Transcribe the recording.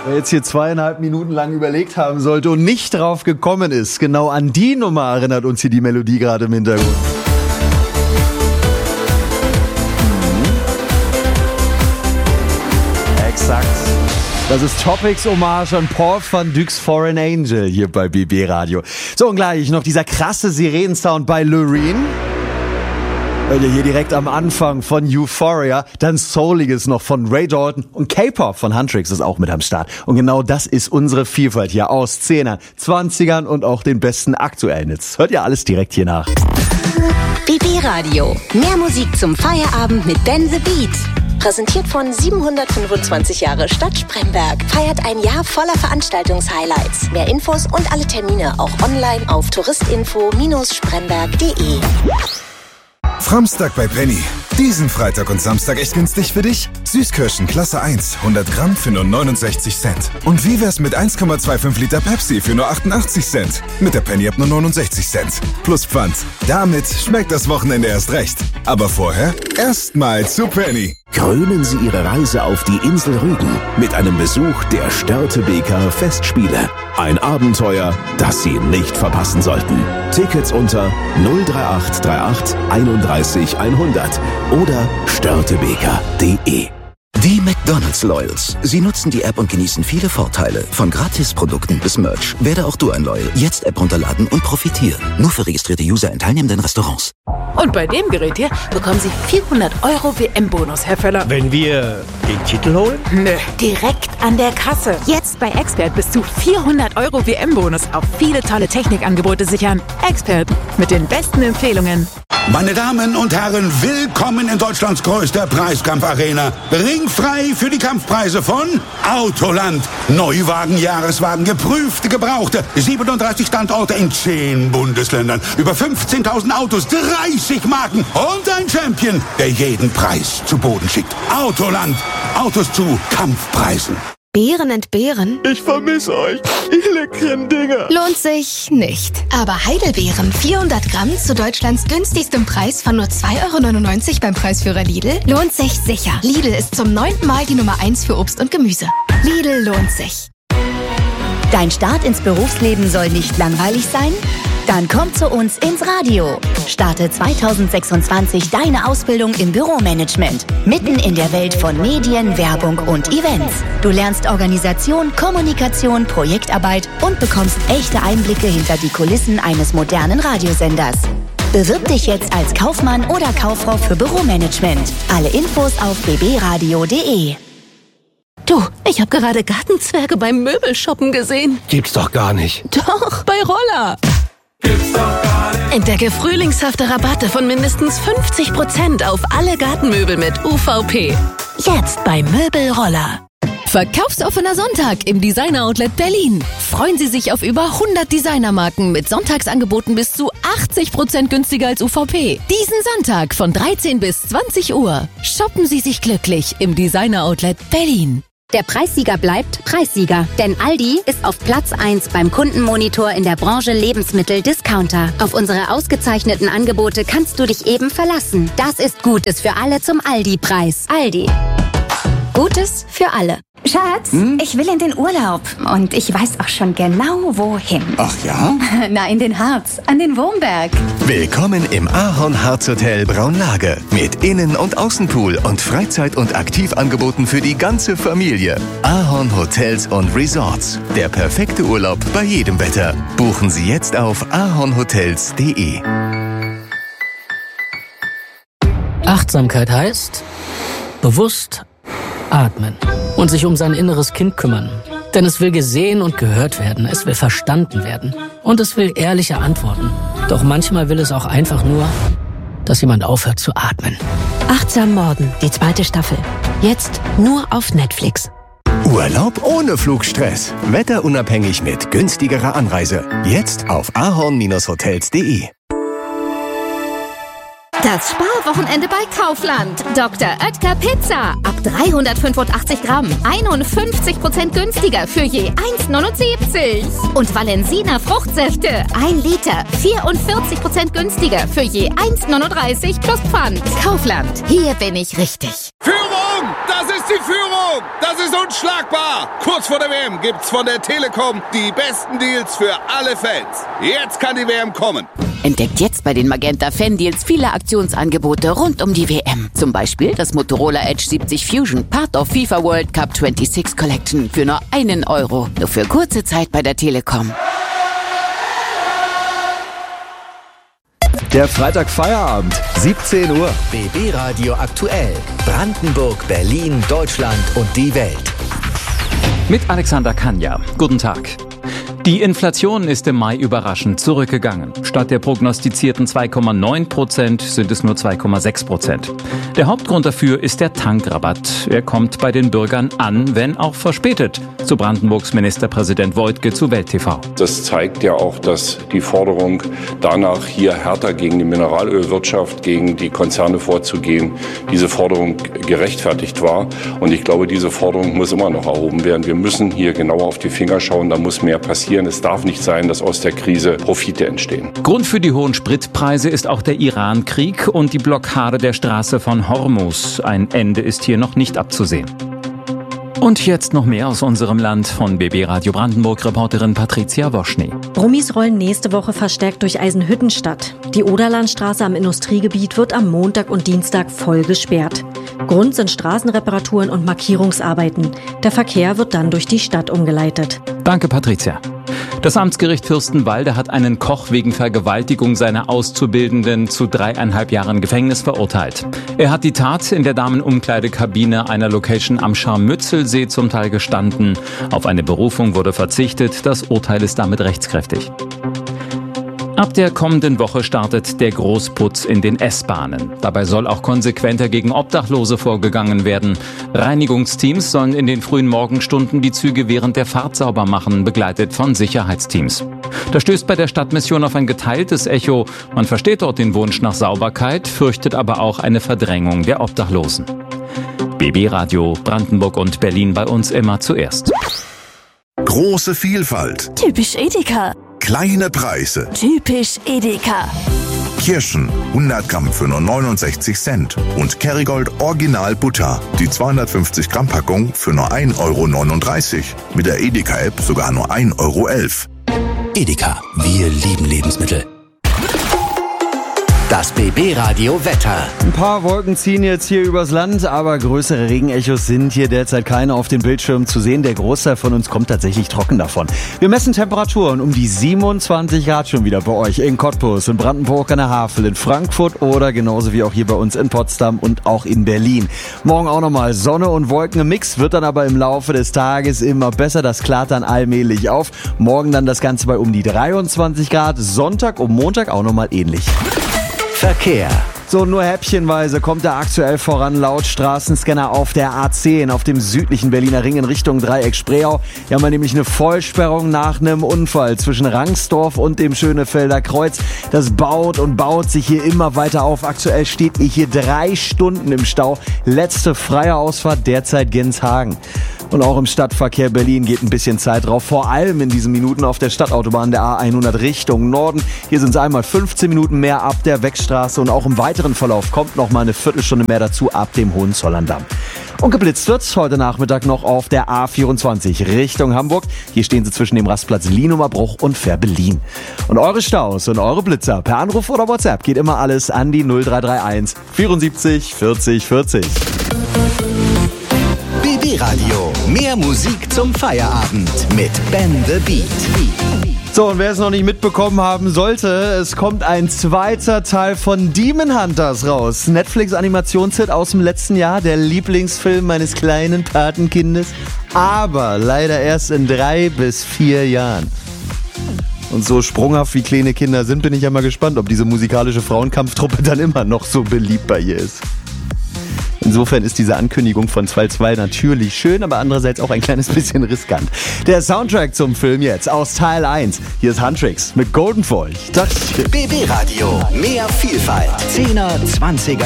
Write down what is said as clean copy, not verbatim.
Wer jetzt hier 2,5 Minuten lang überlegt haben sollte und nicht drauf gekommen ist, genau an die Nummer erinnert uns hier die Melodie gerade im Hintergrund. Exakt. Das ist Topics Hommage an Paul van Dyck's Foreign Angel hier bei BB Radio. So, und gleich noch dieser krasse Sirenensound bei Loreen. Hört ihr hier direkt am Anfang von Euphoria, dann Souliges noch von Ray Dalton und K-Pop von Huntrix ist auch mit am Start. Und genau das ist unsere Vielfalt hier aus 10ern, 20ern und auch den besten aktuellen Hits. Hört ihr alles direkt hier nach. BB Radio. Mehr Musik zum Feierabend mit Ben the Beat. Präsentiert von 725 Jahre Stadt Spremberg. Feiert ein Jahr voller Veranstaltungshighlights. Mehr Infos und alle Termine auch online auf touristinfo-spremberg.de. Framstag bei Penny. Diesen Freitag und Samstag echt günstig für dich? Süßkirschen Klasse 1, 100 Gramm für nur 69 Cent. Und wie wär's mit 1,25 Liter Pepsi für nur 88 Cent? Mit der Penny ab nur 69 Cent. Plus Pfand. Damit schmeckt das Wochenende erst recht. Aber vorher erstmal zu Penny. Krönen Sie Ihre Reise auf die Insel Rügen mit einem Besuch der Störtebeker Festspiele. Ein Abenteuer, das Sie nicht verpassen sollten. Tickets unter 03838 31 100 oder störtebeker.de. Die McDonald's Loyals. Sie nutzen die App und genießen viele Vorteile. Von Gratisprodukten bis Merch. Werde auch du ein Loyal. Jetzt App runterladen und profitieren. Nur für registrierte User in teilnehmenden Restaurants. Und bei dem Gerät hier bekommen Sie 400 € WM-Bonus, Herr Völler. Wenn wir den Titel holen? Nö, direkt an der Kasse. Jetzt bei Expert bis zu 400 € WM-Bonus auf viele tolle Technikangebote sichern. Expert mit den besten Empfehlungen. Meine Damen und Herren, willkommen in Deutschlands größter Preiskampfarena. Ringfrei für die Kampfpreise von Autoland. Neuwagen, Jahreswagen, geprüfte, gebrauchte. 37 Standorte in 10 Bundesländern. Über 15.000 Autos, 30 Marken und ein Champion, der jeden Preis zu Boden schickt. Autoland. Autos zu Kampfpreisen. Beeren entbehren? Ich vermisse euch, ihr leckeren Dinger. Lohnt sich nicht. Aber Heidelbeeren, 400 Gramm zu Deutschlands günstigstem Preis von nur 2,99 € beim Preisführer Lidl, lohnt sich sicher. Lidl ist zum 9. Mal die Nummer 1 für Obst und Gemüse. Lidl lohnt sich. Dein Start ins Berufsleben soll nicht langweilig sein? Dann komm zu uns ins Radio. Starte 2026 deine Ausbildung im Büromanagement. Mitten in der Welt von Medien, Werbung und Events. Du lernst Organisation, Kommunikation, Projektarbeit und bekommst echte Einblicke hinter die Kulissen eines modernen Radiosenders. Bewirb dich jetzt als Kaufmann oder Kauffrau für Büromanagement. Alle Infos auf bbradio.de. Du, ich habe gerade Gartenzwerge beim Möbelshoppen gesehen. Gibt's doch gar nicht. Doch, bei Roller. Gibt's doch gar nicht. Entdecke frühlingshafte Rabatte von mindestens 50% auf alle Gartenmöbel mit UVP. Jetzt bei Möbelroller. Verkaufsoffener Sonntag im Designer-Outlet Berlin. Freuen Sie sich auf über 100 Designermarken mit Sonntagsangeboten bis zu 80% günstiger als UVP. Diesen Sonntag von 13 bis 20 Uhr. Shoppen Sie sich glücklich im Designer-Outlet Berlin. Der Preissieger bleibt Preissieger, denn Aldi ist auf Platz 1 beim Kundenmonitor in der Branche Lebensmittel-Discounter. Auf unsere ausgezeichneten Angebote kannst du dich eben verlassen. Das ist Gutes für alle zum Aldi-Preis. Aldi. Gutes für alle. Schatz, ich will in den Urlaub und ich weiß auch schon genau, wohin. Ach ja? Na, in den Harz, an den Wurmberg. Willkommen im Ahorn Harz Hotel Braunlage. Mit Innen- und Außenpool und Freizeit- und Aktivangeboten für die ganze Familie. Ahorn Hotels und Resorts. Der perfekte Urlaub bei jedem Wetter. Buchen Sie jetzt auf ahornhotels.de. Achtsamkeit heißt bewusst atmen und sich um sein inneres Kind kümmern. Denn es will gesehen und gehört werden, es will verstanden werden und es will ehrliche Antworten. Doch manchmal will es auch einfach nur, dass jemand aufhört zu atmen. Achtsam Morden, die 2. Staffel. Jetzt nur auf Netflix. Urlaub ohne Flugstress. Wetterunabhängig mit günstigerer Anreise. Jetzt auf ahorn-hotels.de. Das Sparwochenende bei Kaufland. Dr. Oetker Pizza. Ab 385 Gramm. 51% günstiger für je 1,79. Und Valensina Fruchtsäfte. 1 Liter. 44% günstiger für je 1,39 plus Pfand. Kaufland. Hier bin ich richtig. Führung! Das ist die Führung! Das ist Unschlagbar! Kurz vor der WM gibt's von der Telekom die besten Deals für alle Fans. Jetzt kann die WM kommen. Entdeckt jetzt bei den Magenta Fan-Deals viele Aktionsangebote rund um die WM. Zum Beispiel das Motorola Edge 70 Fusion, Part of FIFA World Cup 26 Collection für nur €1. Nur für kurze Zeit bei der Telekom. Der Freitag-Feierabend, 17 Uhr. BB Radio aktuell. Brandenburg, Berlin, Deutschland und die Welt. Mit Alexander Kanja. Guten Tag. Die Inflation ist im Mai überraschend zurückgegangen. Statt der prognostizierten 2,9% sind es nur 2,6%. Der Hauptgrund dafür ist der Tankrabatt. Er kommt bei den Bürgern an, wenn auch verspätet, so Brandenburgs Ministerpräsident Woidke zu Welt TV. Das zeigt ja auch, dass die Forderung danach, hier härter gegen die Mineralölwirtschaft, gegen die Konzerne vorzugehen, diese Forderung gerechtfertigt war. Und ich glaube, diese Forderung muss immer noch erhoben werden. Wir müssen hier genauer auf die Finger schauen, da muss mehr passieren. Es darf nicht sein, dass aus der Krise Profite entstehen. Grund für die hohen Spritpreise ist auch der Iran-Krieg und die Blockade der Straße von Hormuz. Ein Ende ist hier noch nicht abzusehen. Und jetzt noch mehr aus unserem Land von BB Radio Brandenburg, Reporterin Patricia Woschny. Brummis rollen nächste Woche verstärkt durch Eisenhüttenstadt. Die Oderlandstraße am Industriegebiet wird am Montag und Dienstag voll gesperrt. Grund sind Straßenreparaturen und Markierungsarbeiten. Der Verkehr wird dann durch die Stadt umgeleitet. Danke, Patricia. Das Amtsgericht Fürstenwalde hat einen Koch wegen Vergewaltigung seiner Auszubildenden zu 3,5 Jahren Gefängnis verurteilt. Er hat die Tat in der Damenumkleidekabine einer Location am Scharmützelsee zum Teil gestanden. Auf eine Berufung wurde verzichtet. Das Urteil ist damit rechtskräftig. Ab der kommenden Woche startet der Großputz in den S-Bahnen. Dabei soll auch konsequenter gegen Obdachlose vorgegangen werden. Reinigungsteams sollen in den frühen Morgenstunden die Züge während der Fahrt sauber machen, begleitet von Sicherheitsteams. Das stößt bei der Stadtmission auf ein geteiltes Echo. Man versteht dort den Wunsch nach Sauberkeit, fürchtet aber auch eine Verdrängung der Obdachlosen. BB Radio Brandenburg und Berlin bei uns immer zuerst. Große Vielfalt. Typisch Edeka. Kleine Preise. Typisch Edeka. Kirschen 100 Gramm für nur 69 Cent. Und Kerrygold Original Butter. Die 250 Gramm Packung für nur 1,39 €. Mit der Edeka-App sogar nur 1,11 €. Edeka, wir lieben Lebensmittel. Das BB-Radio Wetter. Ein paar Wolken ziehen jetzt hier übers Land, aber größere Regenechos sind hier derzeit keine auf den Bildschirmen zu sehen. Der Großteil von uns kommt tatsächlich trocken davon. Wir messen Temperaturen um die 27 Grad schon wieder bei euch in Cottbus, in Brandenburg an der Havel, in Frankfurt oder genauso wie auch hier bei uns in Potsdam und auch in Berlin. Morgen auch nochmal Sonne und Wolken im Mix, wird dann aber im Laufe des Tages immer besser. Das klart dann allmählich auf. Morgen dann das Ganze bei um die 23 Grad. Sonntag und Montag auch nochmal ähnlich. Verkehr. So, nur häppchenweise kommt er aktuell voran laut Straßenscanner auf der A10 auf dem südlichen Berliner Ring in Richtung Dreieck Spreeau. Hier haben wir nämlich eine Vollsperrung nach einem Unfall zwischen Rangsdorf und dem Schönefelder Kreuz. Das baut und baut sich hier immer weiter auf. Aktuell steht hier 3 Stunden im Stau. Letzte freie Ausfahrt derzeit Genshagen. Und auch im Stadtverkehr Berlin geht ein bisschen Zeit drauf. Vor allem in diesen Minuten auf der Stadtautobahn der A100 Richtung Norden. Hier sind es einmal 15 Minuten mehr ab der Weckstraße und auch im weiteren Verlauf kommt noch mal eine Viertelstunde mehr dazu ab dem Hohenzollerndamm. Und geblitzt wird's heute Nachmittag noch auf der A24 Richtung Hamburg. Hier stehen sie zwischen dem Rastplatz Lienumer Bruch und Fährberlin. Und eure Staus und eure Blitzer per Anruf oder WhatsApp geht immer alles an die 0331 74 40 40. BB Radio. Mehr Musik zum Feierabend mit Ben the Beat. So, und wer es noch nicht mitbekommen haben sollte, es kommt ein zweiter Teil von Demon Hunters raus. Netflix-Animationshit aus dem letzten Jahr, der Lieblingsfilm meines kleinen Patenkindes. Aber leider erst in 3 bis 4 Jahren. Und so sprunghaft wie kleine Kinder sind, bin ich ja mal gespannt, ob diese musikalische Frauenkampftruppe dann immer noch so beliebt bei ihr ist. Insofern ist diese Ankündigung von 2.2 natürlich schön, aber andererseits auch ein kleines bisschen riskant. Der Soundtrack zum Film jetzt aus Teil 1. Hier ist Huntrix mit Golden Voice. BB Radio, mehr Vielfalt. 10er, 20er